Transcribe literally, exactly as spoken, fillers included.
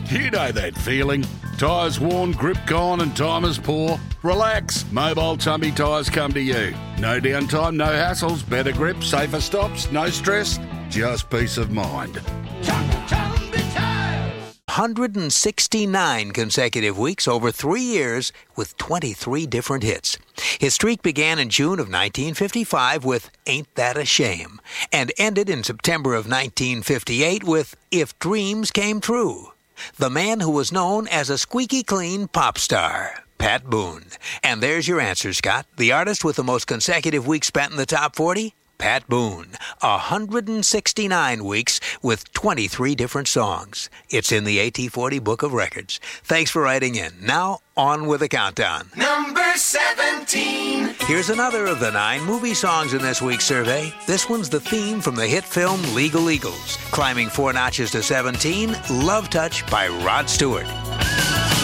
You know that feeling. Tyres worn, grip gone and time is poor? Relax. Mobile Tumby Tyres come to you. No downtime, no hassles, better grip, safer stops, no stress, just peace of mind. one hundred sixty-nine consecutive weeks over three years with twenty-three different hits. His streak began in June of nineteen fifty-five with Ain't That a Shame and ended in September of nineteen fifty-eight with If Dreams Came True. The man who was known as a squeaky clean pop star, Pat Boone. And there's your answer, Scott. The artist with the most consecutive weeks spent in the top forty? Pat Boone, one hundred sixty-nine weeks with twenty-three different songs. It's in the A T forty Book of Records. Thanks for writing in. Now, on with the countdown. Number seventeen. Here's another of the nine movie songs in this week's survey. This one's the theme from the hit film Legal Eagles. Climbing four notches to seventeen, Love Touch by Rod Stewart.